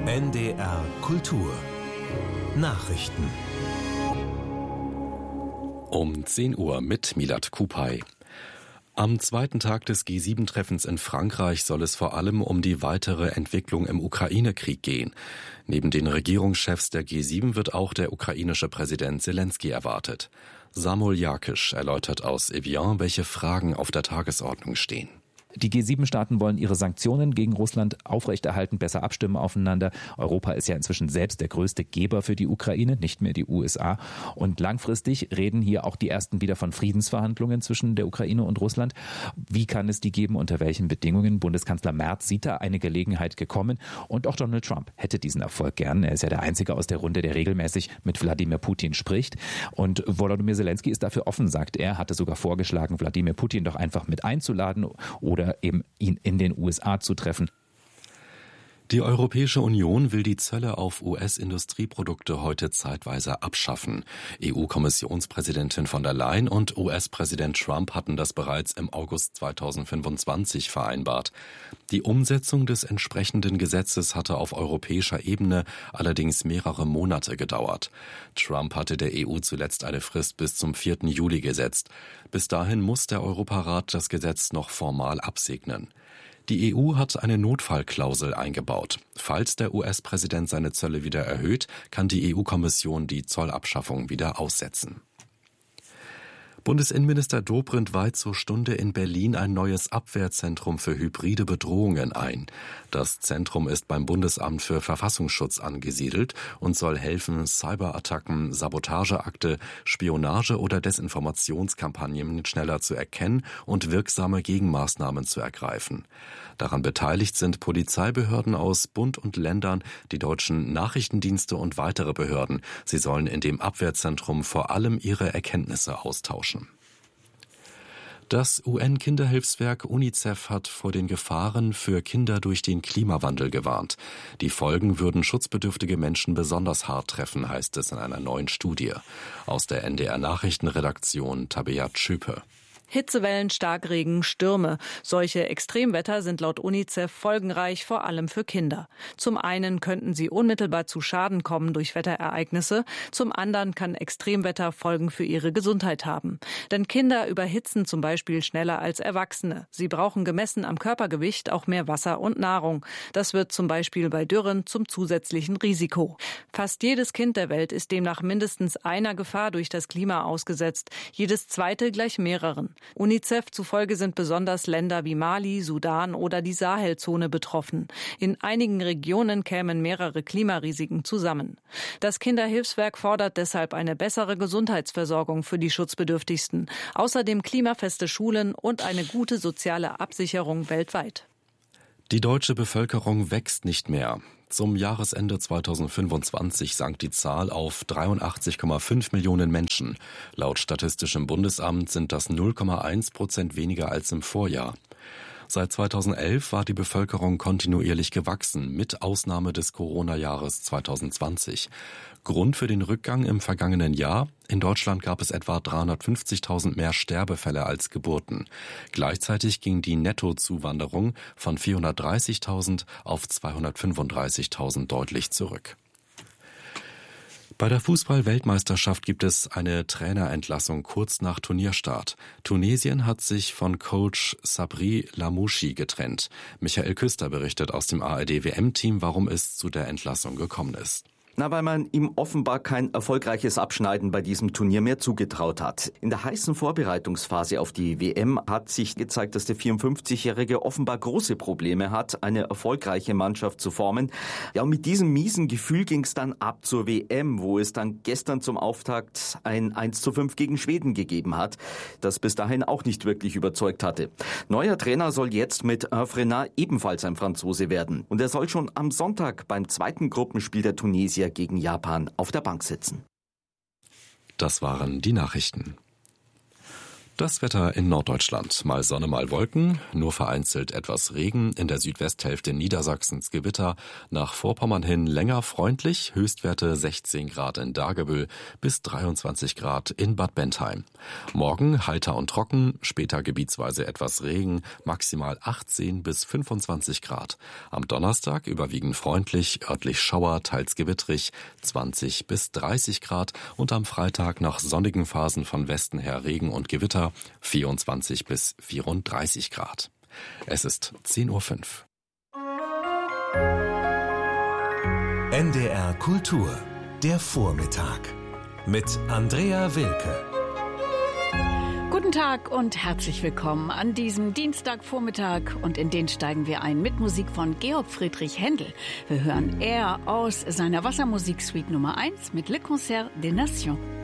NDR Kultur Nachrichten um 10 Uhr mit Milad Kupay. Am zweiten Tag des G7-Treffens in Frankreich soll es vor allem um die weitere Entwicklung im Ukraine-Krieg gehen. Neben den Regierungschefs der G7 wird auch der ukrainische Präsident Selenskyj erwartet. Samuel Jakisch erläutert aus Evian, welche Fragen auf der Tagesordnung stehen. Die G7-Staaten wollen ihre Sanktionen gegen Russland aufrechterhalten, besser abstimmen aufeinander. Europa ist ja inzwischen selbst der größte Geber für die Ukraine, nicht mehr die USA. Und langfristig reden hier auch die ersten wieder von Friedensverhandlungen zwischen der Ukraine und Russland. Wie kann es die geben, unter welchen Bedingungen? Bundeskanzler Merz sieht da eine Gelegenheit gekommen. Und auch Donald Trump hätte diesen Erfolg gern. Er ist ja der Einzige aus der Runde, der regelmäßig mit Wladimir Putin spricht. Und Volodymyr Selenskyj ist dafür offen, sagt er, hatte sogar vorgeschlagen, Wladimir Putin doch einfach mit einzuladen oder eben ihn in den USA zu treffen. Die Europäische Union will die Zölle auf US-Industrieprodukte heute zeitweise abschaffen. EU-Kommissionspräsidentin von der Leyen und US-Präsident Trump hatten das bereits im August 2025 vereinbart. Die Umsetzung des entsprechenden Gesetzes hatte auf europäischer Ebene allerdings mehrere Monate gedauert. Trump hatte der EU zuletzt eine Frist bis zum 4. Juli gesetzt. Bis dahin muss der Europarat das Gesetz noch formal absegnen. Die EU hat eine Notfallklausel eingebaut. Falls der US-Präsident seine Zölle wieder erhöht, kann die EU-Kommission die Zollabschaffung wieder aussetzen. Bundesinnenminister Dobrindt weiht zur Stunde in Berlin ein neues Abwehrzentrum für hybride Bedrohungen ein. Das Zentrum ist beim Bundesamt für Verfassungsschutz angesiedelt und soll helfen, Cyberattacken, Sabotageakte, Spionage oder Desinformationskampagnen schneller zu erkennen und wirksame Gegenmaßnahmen zu ergreifen. Daran beteiligt sind Polizeibehörden aus Bund und Ländern, die deutschen Nachrichtendienste und weitere Behörden. Sie sollen in dem Abwehrzentrum vor allem ihre Erkenntnisse austauschen. Das UN-Kinderhilfswerk UNICEF hat vor den Gefahren für Kinder durch den Klimawandel gewarnt. Die Folgen würden schutzbedürftige Menschen besonders hart treffen, heißt es in einer neuen Studie. Aus der NDR-Nachrichtenredaktion Tabea Schöpe. Hitzewellen, Starkregen, Stürme. Solche Extremwetter sind laut UNICEF folgenreich, vor allem für Kinder. Zum einen könnten sie unmittelbar zu Schaden kommen durch Wetterereignisse. Zum anderen kann Extremwetter Folgen für ihre Gesundheit haben. Denn Kinder überhitzen zum Beispiel schneller als Erwachsene. Sie brauchen gemessen am Körpergewicht auch mehr Wasser und Nahrung. Das wird zum Beispiel bei Dürren zum zusätzlichen Risiko. Fast jedes Kind der Welt ist demnach mindestens einer Gefahr durch das Klima ausgesetzt. Jedes zweite gleich mehreren. UNICEF zufolge sind besonders Länder wie Mali, Sudan oder die Sahelzone betroffen. In einigen Regionen kämen mehrere Klimarisiken zusammen. Das Kinderhilfswerk fordert deshalb eine bessere Gesundheitsversorgung für die Schutzbedürftigsten, außerdem klimafeste Schulen und eine gute soziale Absicherung weltweit. Die deutsche Bevölkerung wächst nicht mehr. Zum Jahresende 2025 sank die Zahl auf 83,5 Millionen Menschen. Laut Statistischem Bundesamt sind das 0,1% weniger als im Vorjahr. Seit 2011 war die Bevölkerung kontinuierlich gewachsen, mit Ausnahme des Corona-Jahres 2020. Grund für den Rückgang im vergangenen Jahr: in Deutschland gab es etwa 350.000 mehr Sterbefälle als Geburten. Gleichzeitig ging die Nettozuwanderung von 430.000 auf 235.000 deutlich zurück. Bei der Fußball-Weltmeisterschaft gibt es eine Trainerentlassung kurz nach Turnierstart. Tunesien hat sich von Coach Sabri Lamouchi getrennt. Michael Küster berichtet aus dem ARD-WM-Team, warum es zu der Entlassung gekommen ist. Weil man ihm offenbar kein erfolgreiches Abschneiden bei diesem Turnier mehr zugetraut hat. In der heißen Vorbereitungsphase auf die WM hat sich gezeigt, dass der 54-Jährige offenbar große Probleme hat, eine erfolgreiche Mannschaft zu formen. Ja, und mit diesem miesen Gefühl ging es dann ab zur WM, wo es dann gestern zum Auftakt ein 1:5 gegen Schweden gegeben hat, das bis dahin auch nicht wirklich überzeugt hatte. Neuer Trainer soll jetzt mit Frenat ebenfalls ein Franzose werden. Und er soll schon am Sonntag beim zweiten Gruppenspiel der Tunesier gegen Japan auf der Bank sitzen. Das waren die Nachrichten. Das Wetter in Norddeutschland. Mal Sonne, mal Wolken, nur vereinzelt etwas Regen, in der Südwesthälfte Niedersachsens Gewitter, nach Vorpommern hin länger freundlich, Höchstwerte 16 Grad in Dagebüll bis 23 Grad in Bad Bentheim. Morgen heiter und trocken, später gebietsweise etwas Regen, maximal 18 bis 25 Grad. Am Donnerstag überwiegend freundlich, örtlich Schauer, teils gewittrig, 20 bis 30 Grad und am Freitag nach sonnigen Phasen von Westen her Regen und Gewitter 24 bis 34 Grad. Es ist 10:05 Uhr. NDR Kultur, der Vormittag mit Andrea Wilke. Guten Tag und herzlich willkommen an diesem Dienstagvormittag und in den steigen wir ein mit Musik von Georg Friedrich Händel. Wir hören Air aus seiner Wassermusiksuite Nummer 1 mit Le Concert des Nations.